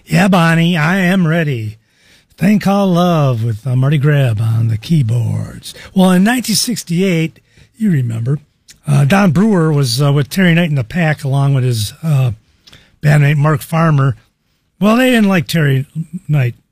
Yeah, Bonnie, I am ready. Thing Called Love with Marty Greb on the keyboards. Well, in 1968, you remember, Don Brewer was with Terry Knight and the Pack along with his bandmate Mark Farmer. Well, they didn't like Terry Knight